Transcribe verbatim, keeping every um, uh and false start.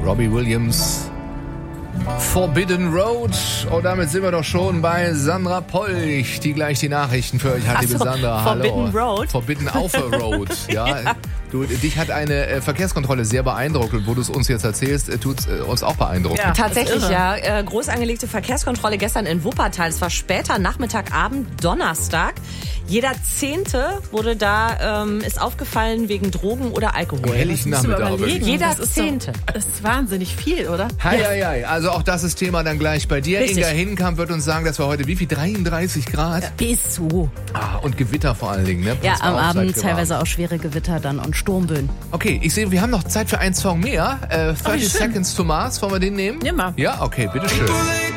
Robbie Williams. Forbidden Road. Und damit sind wir doch schon bei Sandra Polch, die gleich die Nachrichten für euch hat. Liebe so, Sandra, Forbidden hallo. Road? Forbidden auf a Road. Ja. ja. Du, dich hat eine äh, Verkehrskontrolle sehr beeindruckt und wo du es uns jetzt erzählst, äh, tut es äh, uns auch beeindrucken. Ja, tatsächlich, ja. Äh, groß angelegte Verkehrskontrolle gestern in Wuppertal. Es war später Nachmittag, Abend, Donnerstag. Jeder Zehnte wurde da, ähm, ist aufgefallen wegen Drogen oder Alkohol. Am helllichen Nachmittag. Jeder das ist Zehnte. Doch, das ist wahnsinnig viel, oder? Hei, hei, hei. Also auch das ist Thema dann gleich bei dir. Richtig. Inga Hinkamp wird uns sagen, dass wir heute wie viel? dreiunddreißig Grad? Ja. Bis so. Ah, und Gewitter vor allen Dingen. Ne? Ja, Pass am auf, seid Abend gewarnt. teilweise auch schwere Gewitter dann und Sturmböen. Okay, ich sehe, wir haben noch Zeit für einen Song mehr. Äh, thirty schön. Seconds to Mars. Wollen wir den nehmen? Nimm mal. Ja, okay, bitteschön.